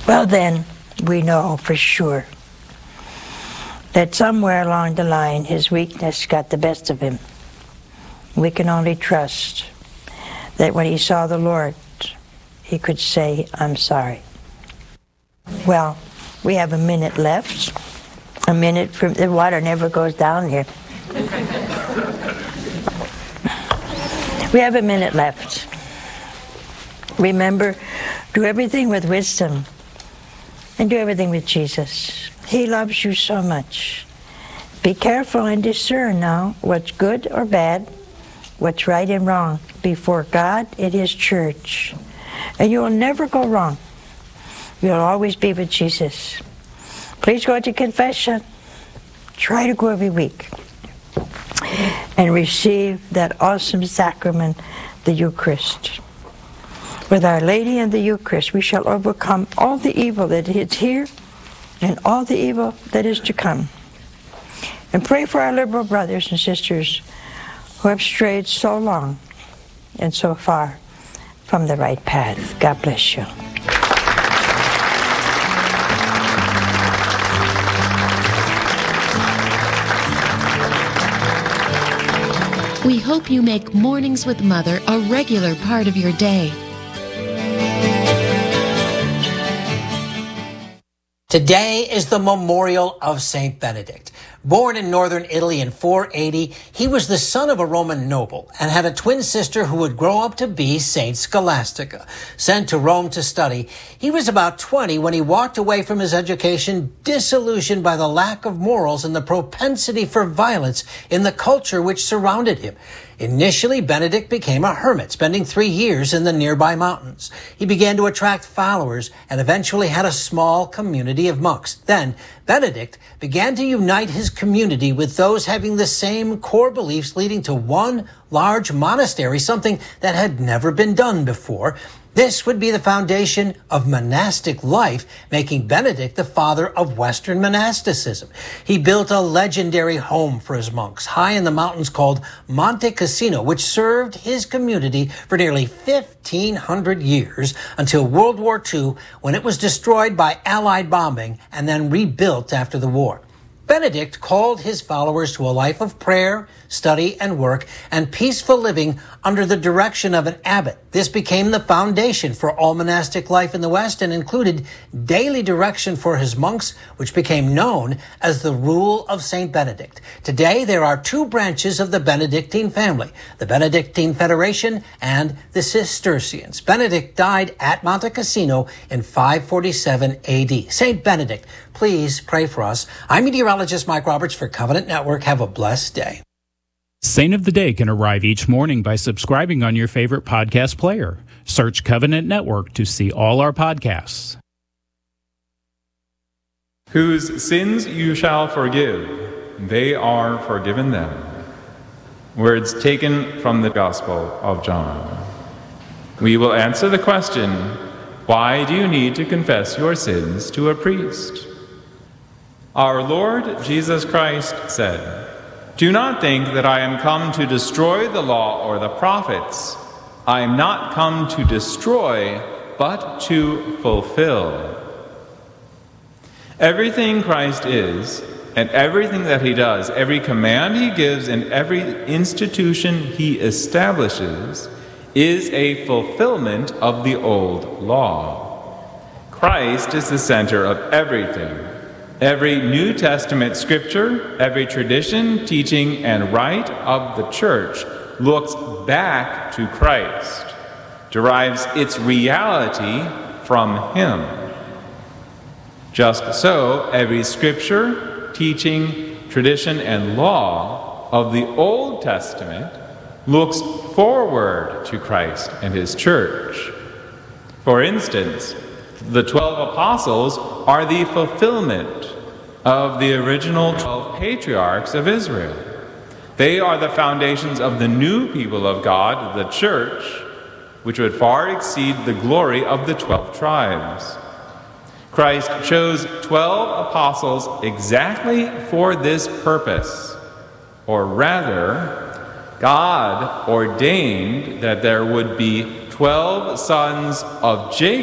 Well, then, we know for sure that somewhere along the line his weakness got the best of him. We can only trust that when he saw the Lord, he could say, I'm sorry. Well, we have a minute left. A minute from the water never goes down here. We have a minute left. Remember, do everything with wisdom and do everything with Jesus. He loves you so much. Be careful and discern now what's good or bad, what's right and wrong before God and His church. And you will never go wrong. You'll always be with Jesus. Please go to confession. Try to go every week. And receive that awesome sacrament, the Eucharist. With Our Lady and the Eucharist, we shall overcome all the evil that is here and all the evil that is to come. And pray for our liberal brothers and sisters who have strayed so long and so far from the right path. God bless you. We hope you make Mornings with Mother a regular part of your day. Today is the memorial of Saint Benedict. Born in northern Italy in 480, he was the son of a Roman noble and had a twin sister who would grow up to be Saint Scholastica. Sent to Rome to study, he was about 20 when he walked away from his education, disillusioned by the lack of morals and the propensity for violence in the culture which surrounded him. Initially, Benedict became a hermit, spending 3 years in the nearby mountains. He began to attract followers and eventually had a small community of monks. Then, Benedict began to unite his community with those having the same core beliefs, leading to one large monastery, something that had never been done before. This would be the foundation of monastic life, making Benedict the father of Western monasticism. He built a legendary home for his monks high in the mountains called Monte Cassino, which served his community for nearly 1,500 years until World War II, when it was destroyed by Allied bombing and then rebuilt after the war. Benedict called his followers to a life of prayer, study, and work, and peaceful living under the direction of an abbot. This became the foundation for all monastic life in the West and included daily direction for his monks, which became known as the Rule of Saint Benedict. Today, there are 2 branches of the Benedictine family, the Benedictine Federation and the Cistercians. Benedict died at Monte Cassino in 547 AD. Saint Benedict, please pray for us. I'm meteorologist Mike Roberts for Covenant Network. Have a blessed day. Saint of the Day can arrive each morning by subscribing on your favorite podcast player. Search Covenant Network to see all our podcasts. Whose sins you shall forgive, they are forgiven them. Words taken from the Gospel of John. We will answer the question, why do you need to confess your sins to a priest? Our Lord Jesus Christ said, "Do not think that I am come to destroy the law or the prophets. I am not come to destroy, but to fulfill." Everything Christ is, and everything that he does, every command he gives, and every institution he establishes, is a fulfillment of the old law. Christ is the center of everything. Every New Testament scripture, every tradition, teaching, and rite of the church looks back to Christ, derives its reality from him. Just so, every scripture, teaching, tradition, and law of the Old Testament looks forward to Christ and his church. For instance, the 12 apostles are the fulfillment of the original 12 patriarchs of Israel. They are the foundations of the new people of God, the church, which would far exceed the glory of the 12 tribes. Christ chose 12 apostles exactly for this purpose, or rather, God ordained that there would be 12 sons of Jacob